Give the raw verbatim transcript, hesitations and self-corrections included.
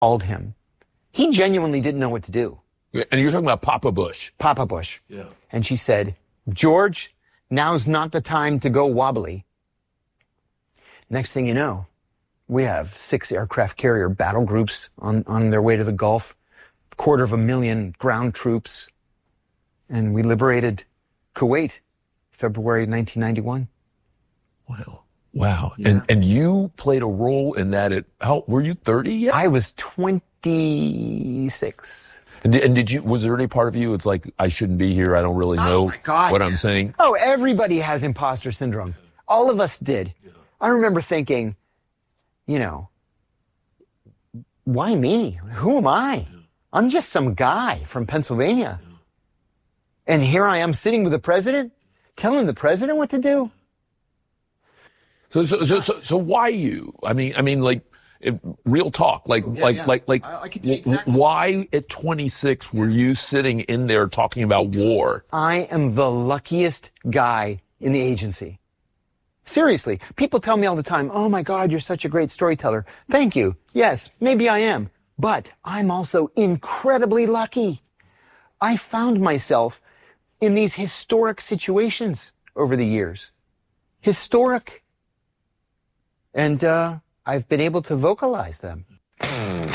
called him. He genuinely didn't know what to do. And you're talking about Papa Bush. Papa Bush. Yeah. And she said, George, now's not the time to go wobbly. Next thing you know, we have six aircraft carrier battle groups on, on their way to the Gulf, a quarter of a million ground troops, and we liberated Kuwait, February nineteen ninety-one. Wow. Wow. Yeah. And and you played a role in that at, how, were you thirty yet? I was twenty-six. And did, and did you, was there any part of you, it's like, I shouldn't be here, I don't really know Oh my God, what yeah. I'm saying? Oh, everybody has imposter syndrome. All of us did. Yeah. I remember thinking, you know, why me? Who am I? Yeah. I'm just some guy from Pennsylvania. Yeah. And here I am sitting with the president, telling the president what to do. So, so, so, so, so why you? I mean, I mean, like, if, real talk, like, yeah, like, yeah. like, like, I, I can tell you exactly. Why at twenty-six were you sitting in there talking about war? I am the luckiest guy in the agency. Seriously, people tell me all the time, oh my God, you're such a great storyteller. Thank you. Yes, maybe I am. But I'm also incredibly lucky. I found myself in these historic situations over the years. Historic. And uh, I've been able to vocalize them.